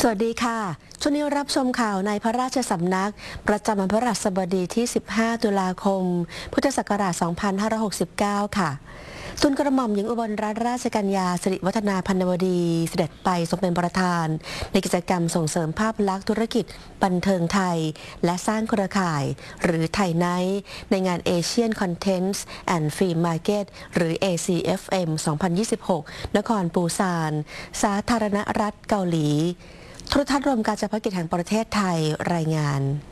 สวัสดีค่ะช่วงนี้รับชมข่าวในพระราชสำนักประจำวันพฤหัสบดีที่ 15 ตุลาคม พุทธศักราช 2569 ค่ะทูลกระหม่อมหญิงอุบลรัตนราชกัญญาสิริวัฒนาพันนวดีเสด็จไปทรงเป็นประธานในกิจกรรมส่งเสริมภาพลักษณ์ธุรกิจบันเทิงไทยและสร้างเครือข่ายหรือไทยไนท์ในงาน Asian Contents and Film Market หรือ ACFM 2026 นครปูซานสาธารณรัฐเกาหลีโทรทัศน์รวมการเฉพาะกิจแห่งประเทศไทยรายงาน